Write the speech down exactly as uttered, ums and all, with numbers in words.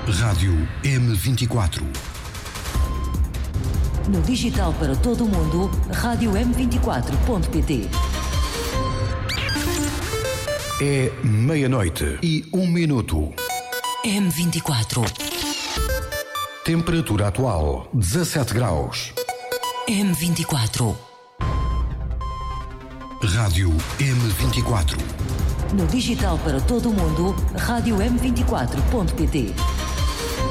Rádio M vinte e quatro. No digital para todo o mundo, rádio m vinte e quatro ponto pt. É meia-noite e um minuto. M vinte e quatro. Temperatura atual, dezassete graus. M vinte e quatro. Rádio M vinte e quatro. No digital para todo o mundo, rádio m vinte e quatro ponto pt.